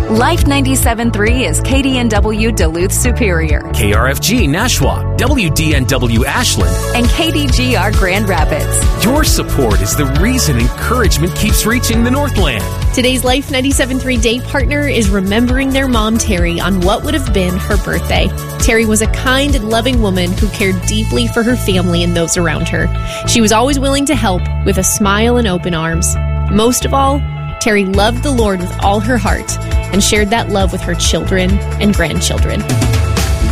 Life 97.3 is KDNW Duluth Superior, KRFG Nashua, WDNW Ashland, and KDGR Grand Rapids. Your support is the reason encouragement keeps reaching the Northland. Today's Life 97.3 day partner is remembering their mom, Terry, on what would have been her birthday. Terry was a kind and loving woman who cared deeply for her family and those around her. She was always willing to help with a smile and open arms. Most of all, Terry loved the Lord with all her heart and shared that love with her children and grandchildren.